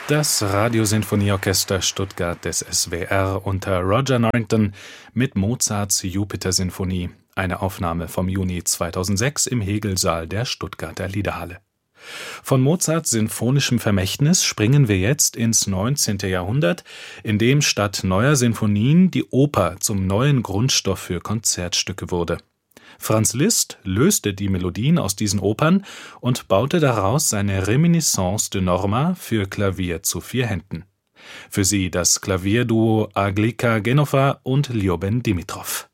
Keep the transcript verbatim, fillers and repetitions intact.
Das Radiosinfonieorchester Stuttgart des S W R unter Roger Norrington mit Mozarts Jupiter-Sinfonie, eine Aufnahme vom Juni zweitausendsechs im Hegelsaal der Stuttgarter Liederhalle. Von Mozarts sinfonischem Vermächtnis springen wir jetzt ins neunzehnte Jahrhundert, in dem statt neuer Sinfonien die Oper zum neuen Grundstoff für Konzertstücke wurde. Franz Liszt löste die Melodien aus diesen Opern und baute daraus seine Reminiscence de Norma für Klavier zu vier Händen. Für sie das Klavierduo Aglika Genoffa und Ljoben Dimitrov.